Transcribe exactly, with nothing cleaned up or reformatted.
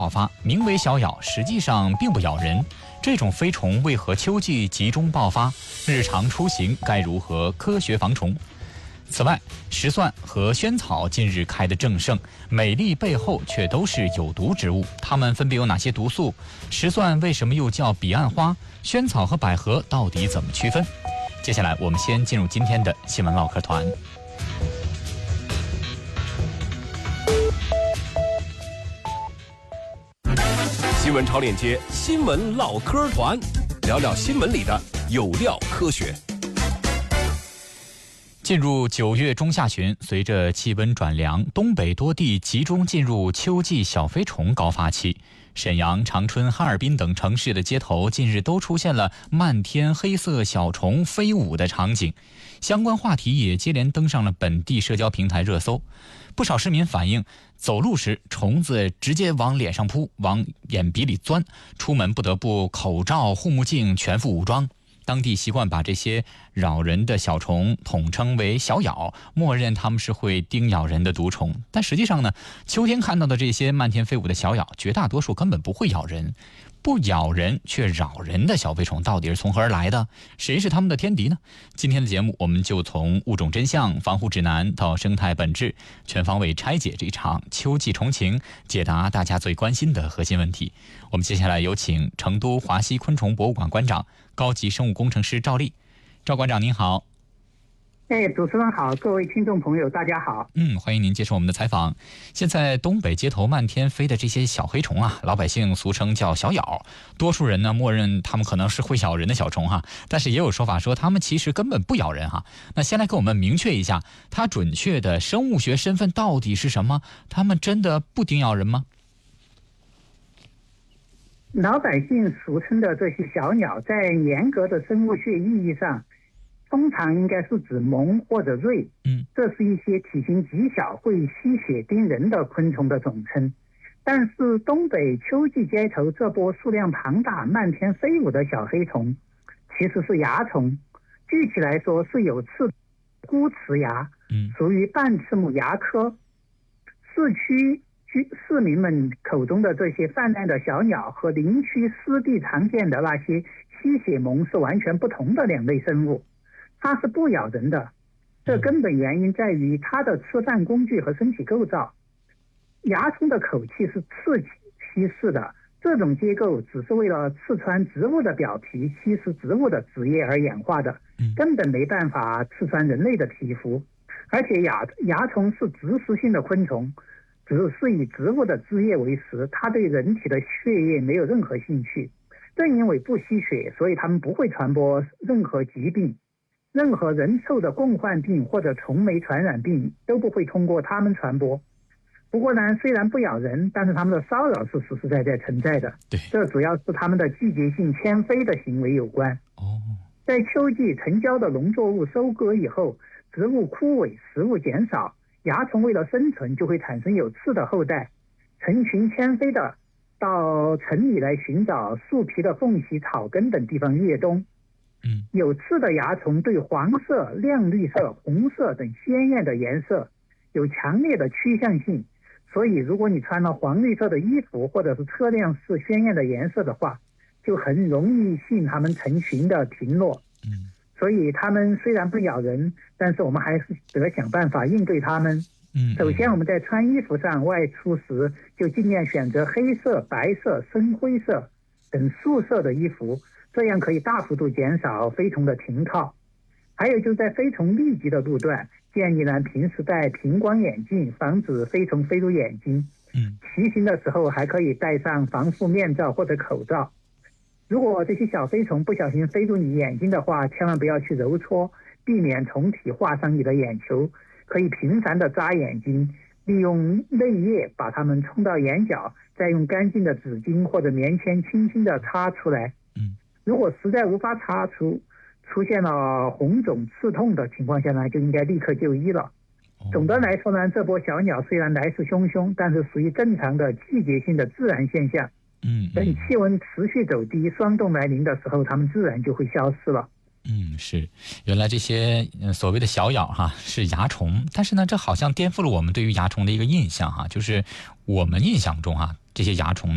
爆发，名为小咬，实际上并不咬人。这种飞虫为何秋季集中爆发？日常出行该如何科学防虫？此外，石蒜和萱草近日开得正盛，美丽背后却都是有毒植物。它们分别有哪些毒素？石蒜为什么又叫彼岸花？萱草和百合到底怎么区分？接下来，我们先进入今天的新闻唠嗑团。 新闻超链接，新闻唠嗑团，聊聊新闻里的有料科学。 进入九月中下旬，随着气温转凉，东北多地集中进入秋季小飞虫高发期。沈阳、长春、哈尔滨等城市的街头近日都出现了漫天黑色小虫飞舞的场景，相关话题也接连登上了本地社交平台热搜。不少市民反映，走路时虫子直接往脸上扑，往眼鼻里钻，出门不得不口罩、护目镜全副武装。当地习惯把这些扰人的小虫统称为小咬，默认它们是会叮咬人的毒虫。但实际上呢，秋天看到的这些漫天飞舞的小咬，绝大多数根本不会咬人。不咬人却扰人的小飞虫到底是从何而来的？谁是他们的天敌呢？今天的节目，我们就从物种真相、防护指南到生态本质，全方位拆解这场秋季虫情，解答大家最关心的核心问题。我们接下来有请成都华西昆虫博物馆馆长、高级生物工程师赵丽。赵馆长您好。 哎，主持人好，各位听众朋友大家好。 嗯，欢迎您接受我们的采访。现在东北街头漫天飞的这些小黑虫啊，老百姓俗称叫小咬，多数人呢默认它们可能是会咬人的小虫哈，但是也有说法说它们其实根本不咬人哈。那先来给我们明确一下，它准确的生物学身份到底是什么？它们真的不叮咬人吗？ 老百姓俗称的这些小鸟，在严格的生物学意义上，通常应该是指獴或者鳜，嗯，这是一些体型极小、会吸血叮人的昆虫的总称。但是东北秋季街头这波数量庞大、漫天飞舞的小黑虫，其实是蚜虫。具体来说，是有刺孤齿蚜，嗯，属于半翅目蚜科。市区居市民们口中的这些泛滥的小鸟，和林区湿地常见的那些吸血獴是完全不同的两类生物。它是不咬人的，这根本原因在于它的吃饭工具和身体构造。蚜虫的口气是刺吸式的，这种结构只是为了刺穿植物的表皮、吸食植物的汁液而演化的，根本没办法刺穿人类的皮肤。而且蚜蚜虫是植食性的昆虫，只是以植物的汁液为食，它对人体的血液没有任何兴趣。正因为不吸血，所以它们不会传播任何疾病。任何人畜的共患病或者虫媒传染病都不会通过它们传播。不过呢，虽然不咬人，但是它们的骚扰是实实在在存在的。 对， 这主要是它们的季节性迁飞的行为有关。哦，在秋季成交的农作物收割以后，植物枯萎，食物减少，蚜虫为了生存就会产生有刺的后代，成群迁飞的到城里来寻找树皮的缝隙、草根等地方越冬。有刺的蚜虫对黄色、亮绿色、红色等鲜艳的颜色有强烈的趋向性，所以如果你穿了黄绿色的衣服，或者是车辆是鲜艳的颜色的话，就很容易吸引它们成群的停落。所以它们虽然不咬人，但是我们还是得想办法应对它们。首先我们在穿衣服上外出时，就尽量选择黑色、白色、深灰色等素色的衣服，这样可以大幅度减少飞虫的停靠。还有就是在飞虫密集的路段，建议呢平时戴平光眼镜，防止飞虫飞入眼睛。嗯，骑行的时候还可以戴上防护面罩或者口罩。如果这些小飞虫不小心飞入你眼睛的话，千万不要去揉搓，避免虫体划伤你的眼球。可以频繁的扎眼睛，利用泪液把它们冲到眼角，再用干净的纸巾或者棉签轻轻的擦出来。如果实在无法擦除，出现了红肿刺痛的情况下呢，就应该立刻就医了。总的来说呢，这波小鸟虽然来势汹汹，但是属于正常的季节性的自然现象。嗯，等气温持续走低，霜冻来临的时候，它们自然就会消失了。 嗯，是，原来这些、呃、所谓的小咬哈是蚜虫，但是呢，这好像颠覆了我们对于蚜虫的一个印象哈，就是我们印象中哈这些蚜虫